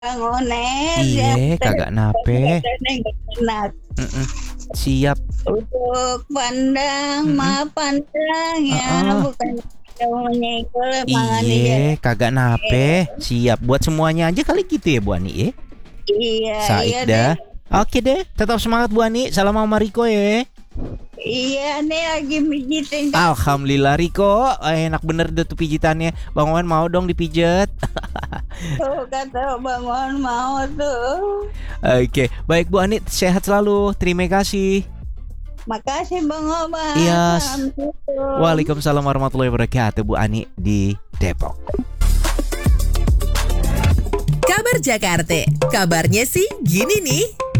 bangunin ya Iye, kagak nape. enak. Mm-mm. Siap. Untuk pandang, Mm-mm. maaf pandang ya, Heeh. bukan menyekol mangan di Iye, jalan. kagak nape. Siap buat semuanya aja kali gitu ya Bu Ani ya. Iya, Saik iya deh. dah. Oke deh, tetap semangat Bu Ani. Salam sama Riko ya. Iya nih lagi mijitin kaki. Alhamdulillah Riko, enak bener deh tuh pijitannya. Bang Owen mau dong dipijet. Tuh kata bangun mau tuh. Oke, baik Bu Ani, sehat selalu. Terima kasih. Makasih Bang Obat. Iya. Assalamualaikum. Waalaikumsalam warahmatullahi wabarakatuh Bu Ani di Depok. Kabar Jakarta, kabarnya sih gini nih.